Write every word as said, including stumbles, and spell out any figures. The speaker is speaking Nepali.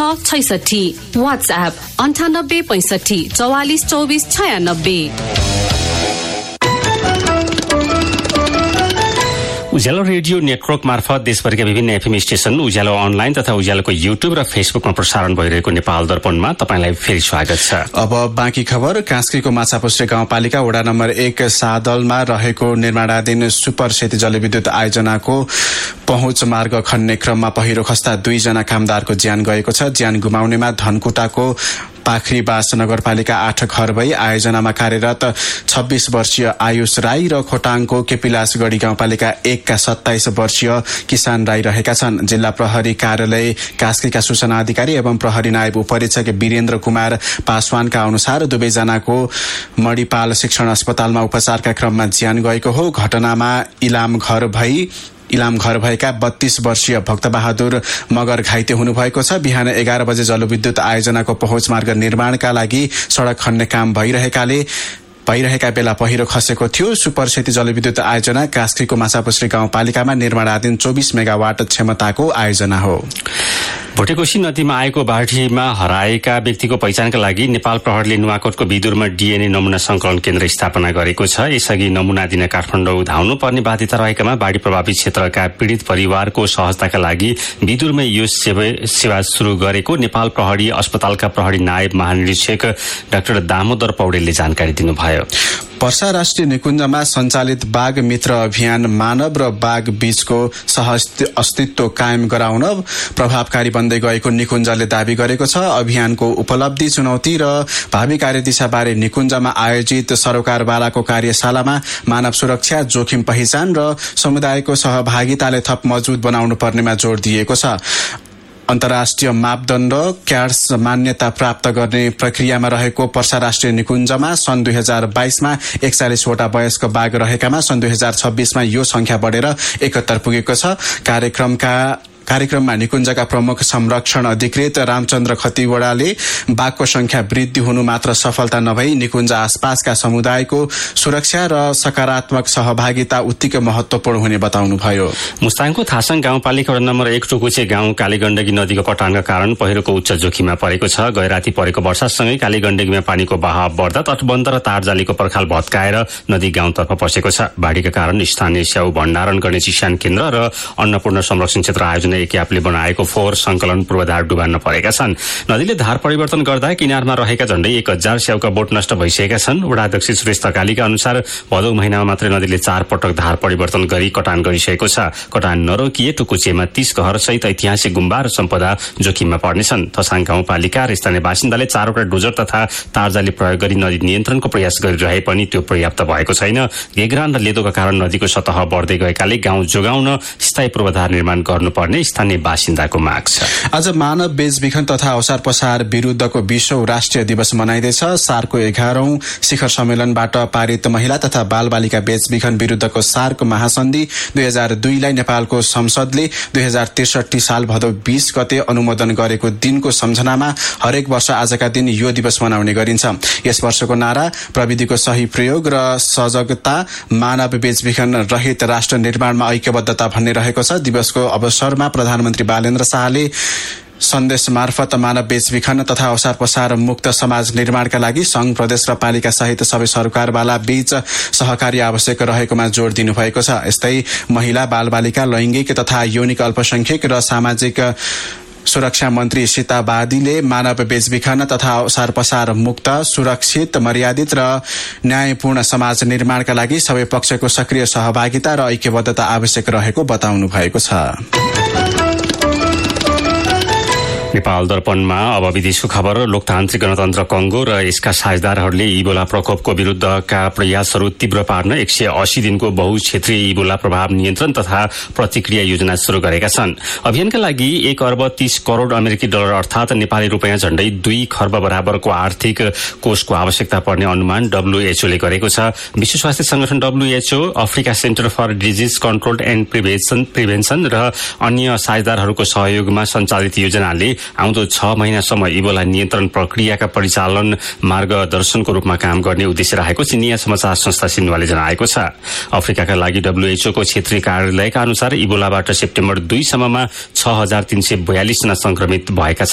छ छैसठी। व्हाट्सएप अन्ठानब्बे पैंसठी चौवालिस चौबीस छयानब्बे। उज्यालो रेडियो नेटवर्क मार्फत देशभरिका विभिन्न एफएम स्टेशन, उज्यालो अनलाइन तथा उज्यालोको युट्युब र फेसबुकमा प्रसारण भइरहेको नेपाल दर्पणमा तपाईलाई फेरि स्वागत छ। अब बाँकी खबर। कास्कीको माछापुच्छ्रे गाउँपालिका वडा नम्बर एक सादलमा रहेको निर्माणाधीन सुपर सेती जलविद्युत आयोजनाको पहुँच मार्ग खन्ने क्रममा पहिरो खस्दा दुईजना कामदारको ज्यान गएको छ। ज्यान गुमाउनेमा धनकुटाको पाखरीबास नगरपालिका आठ घर भई आयोजनामा कार्यरत छब्बीस वर्षीय आयुष राई र खोटाङको केपिलासगढी गाउँपालिका एक का सत्ताइस वर्षीय किसान राई रहेका छन्। जिल्ला प्रहरी कार्यालय कास्कीका सूचना अधिकारी एवं प्रहरी नायब उपरीक्षक वीरेन्द्र कुमार पासवानका अनुसार दुवैजनाको मणिपाल शिक्षण अस्पतालमा उपचारका क्रममा ज्यान गएको हो। घटनामा इलाम घर भई इलाम घर भएका बत्तीस वर्षीय भक्तबहादुर मगर घाइते हुनुभएको छ। बिहान एघार बजे जलविद्युत आयोजनाको पहुँच मार्ग निर्माणका लागि सड़क खन्ने काम भइरहेकाले भइरहेका बेला पहिरो खसेको थियो। सुपर सेती जलविद्युत आयोजना कास्कीको माछापुच्छ्रे गाउँपालिकामा निर्माणाधीन चौबीस मेगावाट क्षमताको आयोजना हो। भोटेकोशी नदीमा आएको बाढीमा हराएका व्यक्तिको पहिचानका लागि नेपाल प्रहरीले नुवाकोटको बिदुरमा डीएनए नमूना संकलन केन्द्र स्थापना गरेको छ। यसअघि नमूना दिन काठमाडौँ धाउनु पर्ने बाध्यता रहेकामा बाढी प्रभावित क्षेत्रका पीड़ित परिवारको सहजताका लागि बिदुरमै यो सेवा शुरू गरेको नेपाल प्रहरी अस्पतालका प्रहरी नायब महानिरीक्षक डाक्टर दामोदर पौडेलले जानकारी दिनुभयो। पर्सा राष्ट्रिय निकुञ्जमा सञ्चालित बाघ मित्र अभियान मानव र बाघ बीचको सह अस्तित्व कायम गराउन प्रभावकारी बन्दै गएको निकुञ्जले दावी गरेको छ। अभियानको उपलब्धि, चुनौती र भावी कार्यदिशाबारे निकुञ्जमा आयोजित सरोकारवालाको कार्यशालामा मानव सुरक्षा, जोखिम पहिचान र समुदायको सहभागिताले थप मजबुत बनाउनु पर्नेमा जोड़ दिएको छ। अन्तर्राष्ट्रिय मापदण्ड क्याड्स मान्यता प्राप्त गर्ने प्रक्रियामा रहेको पर्सा राष्ट्रिय निकुञ्जमा सन् दुई हजार बाइसमा एकचालिसवटा वयस्क बाघ रहेकामा सन् दुई हजार छब्बीसमा यो संख्या बढेर एकहत्तर पुगेको छ। कार्यक्रमका कार्यक्रममा निकुञ्जका प्रमुख संरक्षण अधिकृत रामचन्द्र खतिवड़ाले बाघको संख्या वृद्धि हुनु मात्र सफलता नभई निकुञ्ज आसपासका समुदायको सुरक्षा र सकारात्मक सहभागिता उत्तिकै महत्वपूर्ण हुने बताउनुभयो। मुस्ताङको थासङ गाउँपालिका वडा नम्बर एक टुकुचे गाउँ कालीगण्डकी नदीको कटानका कारण पहिरोको उच्च जोखिममा परेको छ। गैराती परेको वर्षासँगै कालीगण्डकीमा पानीको बहाव बढ्दा तटबन्ध र तारजालीको पर्खाल भत्काएर नदी गाउँतर्फ पसेको छ। बाढीका कारण स्थानीय स्याउ भण्डारण गर्ने चिस्यान केन्द्र र अन्नपूर्ण संरक्षण क्षेत्र आयोजना एक एपले बनाएको फोहोर संकलन पूर्वाधार डुबान्न परेका छन्। नदीले धार परिवर्तन गर्दा किनारमा रहेका झण्डै एक हजार स्याउका बोट नष्ट भइसकेका छन्। वडा अध्यक्ष सुरेश तकालीका अनुसार भदौ महिनामा मात्रै नदीले चार पटक धार परिवर्तन गरी कटान गरिसकेको छ। कटान नरोकिए टुकुचेमा तीस घर सहित ऐतिहासिक गुम्बा र सम्पदा जोखिममा पर्नेछन्। थसाङ गाउँपालिका र स्थानीय बासिन्दाले चारवटा डोजर तथा तारजाली प्रयोग गरी नदी नियन्त्रणको प्रयास गरिरहे पनि त्यो पर्याप्त भएको छैन। घेग्रान र लेदोका कारण नदीको सतह बढ्दै गएकाले गाउँ जोगाउन स्थायी पूर्वाधार निर्माण गर्नुपर्ने स्थानीय बासिन्दाको माग छ। आज मानव बेचबिखन तथा अवसर पसार विरूद्धको विश्व राष्ट्रिय दिवस मनाइँदैछ। सार्कको एघारौं शिखर सम्मेलनबाट पारित महिला तथा बाल बालिका बेचबिखन विरूद्धको सार्क महासन्धि दुई हजार दुईलाई नेपालको संसदले दुई हजार त्रिसठी साल भदौ बीस गते अनुमोदन गरेको दिनको सम्झनामा हरेक वर्ष आजका दिन यो दिवस मनाउने गरिन्छ। यस वर्षको नारा प्रविधिको सही प्रयोग र सजगता, मानव बेचबिखन रहित राष्ट्र निर्माणमा ऐक्यबद्धता भन्ने रहेको छ। दिवसको अवसरमा प्रधानमन्त्री बालेन्द्र शाहले सन्देश मार्फत मानव बेचबिखन तथा अवसर पसार मुक्त समाज निर्माणका लागि संघ, प्रदेश र पालिका सहित सबै सरकारवाला बीच सहकार्य आवश्यक रहेकोमा जोड़ दिनुभएको छ। यस्तै महिला, बालबालिका, लैंगिक तथा यौनिक अल्पसंख्यक र सामाजिक सुरक्षा मन्त्री सीता बादीले मानव बेचबिखन तथा अवसर पसार मुक्त, सुरक्षित, मर्यादित र न्यायपूर्ण समाज निर्माणका लागि सबै पक्षको सक्रिय सहभागिता र ऐक्यबद्धता आवश्यक रहेको बताउनु भएको छ। नेपाल दर्पणमा अब विदेशको खबर। लोकतान्त्रिक गणतन्त्र कङ्गो र यसका साझेदारहरूले इबोला प्रकोपको विरुद्धका प्रयासहरू तीव्र पार्न एक सय अस्सी दिनको बहुक्षेत्रीय इबोला प्रभाव नियन्त्रण तथा प्रतिक्रिया योजना शुरू गरेका छन्। अभियानका लागि एक अर्ब तीस करोड़ अमेरिकी डलर अर्थात नेपाली रूपियाँ झण्डै दुई खर्ब बराबरको आर्थिक कोषको आवश्यकता पर्ने अनुमान डब्ल्यूएचओले गरेको छ। विश्व स्वास्थ्य संगठन WHO, Africa centre for disease control and prevention prevention र अन्य साझेदारहरूको सहयोगमा सञ्चालित योजनाले आउँदो छ महिनासम्म इबोला नियन्त्रण प्रक्रियाका परिचालन मार्गदर्शनको रूपमा काम गर्ने उद्देश्य रहेको चिनिया समाचार संस्था सिन्हुवाले जनाएको छ। अफ्रिकाका लागि डब्ल्यूएचओको क्षेत्रीय कार्यालयका अनुसार इबोलाबाट सेप्टेम्बर दुई सम्ममा छ हजार तीन सय बयालिस जना संक्रमित भएका